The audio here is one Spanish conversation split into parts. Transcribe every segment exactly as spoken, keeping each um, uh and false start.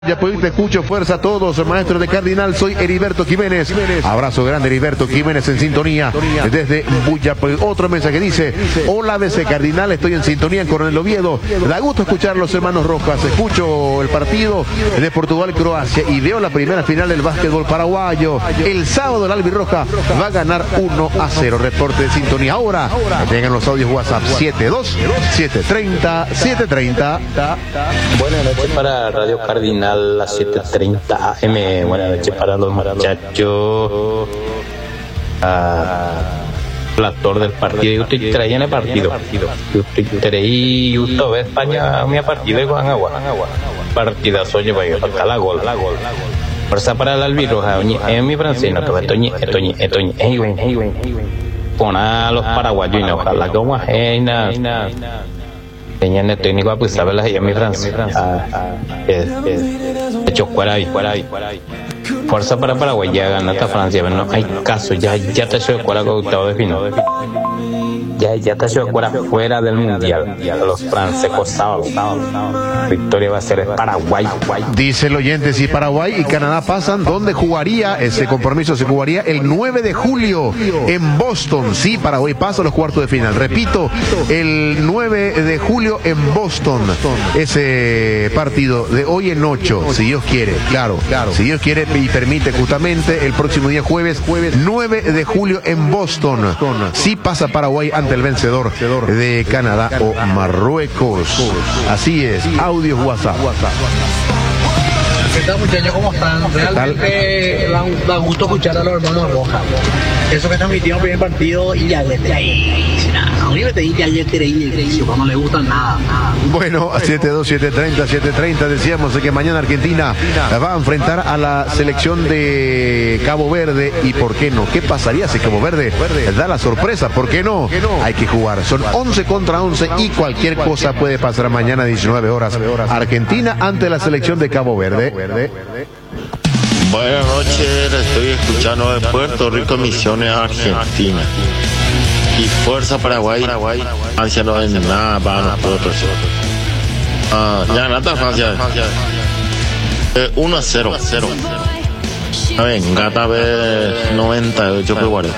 Ya pues te escucho, fuerza a todos, maestro de Cardinal, soy Heriberto Jiménez. Abrazo grande, Heriberto Jiménez en sintonía desde Buyapoy. Otro mensaje dice: hola desde Cardinal, estoy en sintonía en Coronel Oviedo. Da gusto escuchar a los hermanos Rojas. Escucho el partido de Portugal-Croacia y veo la primera final del básquetbol paraguayo. El sábado el albirroja va a ganar uno a cero. Reporte de sintonía. Ahora tengan los audios WhatsApp siete dos siete tres cero siete tres cero. Buenas noches para Radio Cardinal. A las siete treinta A M. Buenas noches para los muchachos. Ah, el actor del partido. Usted traía en el partido. Usted traía. Usted ve España. Mi partido con Agua. Partidazo yo para falta la gol. Fuerza para el albirroja. En mi francés. No, Toñi, Toñi, Toñi. Hey, güey, hey, güey. Pon a los paraguayos y no, ojalá que una reina. Tenía el técnico, pues sabe las en mi francés. Hecho fuera ahí, fuera ahí. Fuerza para Paraguay, ya gana esta Francia, pero no hay caso, ya ya te hecho fuera con octavo de final. Ya ya te hecho fuera fuera del mundial. Los franceses sábado. Victoria va a ser Paraguay. Dice el oyente, si Paraguay y Canadá pasan, ¿dónde jugaría? Ese compromiso se jugaría el nueve de julio en Boston. Sí, Paraguay pasa a los cuartos de final. Repito, el nueve de julio en Boston. Ese partido de hoy en ocho, si Dios quiere, claro, claro. Si Dios quiere y permite, justamente el próximo día jueves, jueves nueve de julio en Boston. Sí pasa Paraguay ante el vencedor de Canadá o Marruecos. Así es, audios WhatsApp. ¿Qué tal, muchachos? ¿Cómo están? Realmente da, da gusto escuchar a los hermanos Rojas. Eso que transmitimos el primer partido y ya desde ahí. A mí me te dije ayer creí, no le gusta nada, nada. Bueno, siete dos siete tres cero siete tres cero decíamos que mañana Argentina va a enfrentar a la selección de Cabo Verde. ¿Y por qué no? ¿Qué pasaría si Cabo Verde da la sorpresa? ¿Por qué no? Hay que jugar. Son once contra once y cualquier cosa puede pasar mañana a diecinueve horas. Argentina ante la selección de Cabo Verde. Buenas noches, estoy escuchando de Puerto Rico, Misiones, Argentina. Y fuerza Paraguay, Francia no es nada para nosotros. Ah, ya gana Francia. Eh, uno a cero. A ver, gata vez noventa y ocho por cuarenta.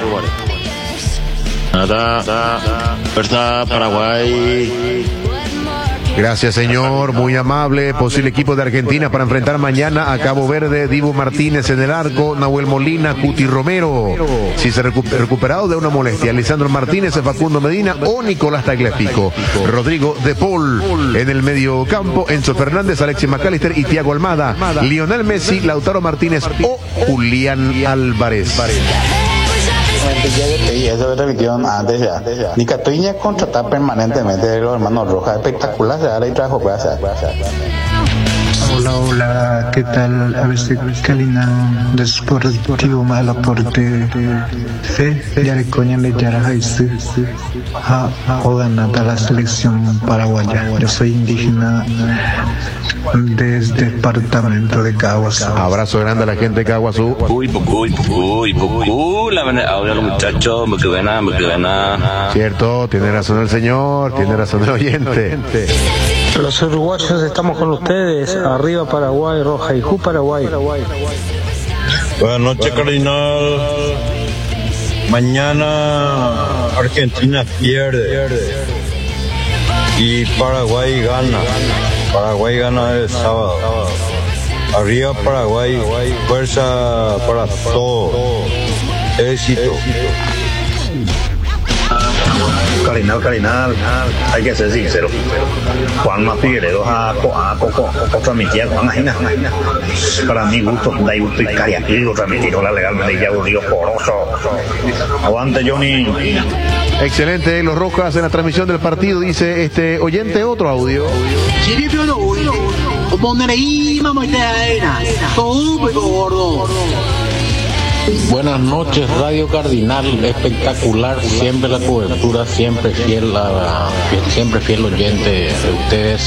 Gata, fuerza Paraguay. Gracias, señor, muy amable. Posible equipo de Argentina para enfrentar mañana a Cabo Verde: Dibu Martínez en el arco, Nahuel Molina, Cuti Romero, si se recu recuperado de una molestia, Lisandro Martínez, Facundo Medina o Nicolás Tagliafico, Rodrigo De Paul en el medio campo, Enzo Fernández, Alexis McAllister y Thiago Almada, Lionel Messi, Lautaro Martínez o Julián Álvarez. Eso que transmitieron antes ya. Nicatoiña contratar permanentemente a los hermanos Rojas. Espectacular, se da la trabajo puede hacer. Hola, hola, ¿qué tal? A ver si Calina Desportivo mal aporte fe, ya le coña le yara haisi ha o ganada la selección paraguaya. Yo soy indígena desde departamento de Caguazú. Abrazo grande a la gente de Caguazú. Uy, uy, uy, uy, la verdad, ahora los muchachos, me quedé nada, me quedé nada. Cierto, tiene razón el señor, tiene razón el oyente. Los uruguayos estamos con ustedes. Arriba Paraguay, Roja y Ju Paraguay. Buenas noches, Cardinal. Mañana Argentina pierde y Paraguay gana. Paraguay gana el sábado. Arriba Paraguay, fuerza para todo. Éxito. Cardinal, Cardinal, hay que ser sincero. Juanma Figueredo a poco transmitía con Ajina. Para mi gusto, da gusto y cariaquillo transmitirlo legalmente ya un río poroso. Aguante, Johnny. Excelente, los Rojas en la transmisión del partido, dice este oyente. Otro audio. Buenas noches, Radio Cardinal, espectacular, siempre la cobertura, siempre fiel, a, siempre fiel oyente de ustedes.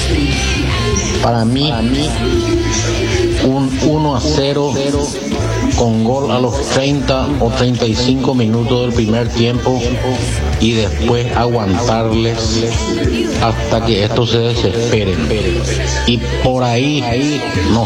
Para mí, un uno a cero con gol a los treinta o treinta y cinco minutos del primer tiempo y después aguantarles hasta que estos se desesperen. Y por ahí, no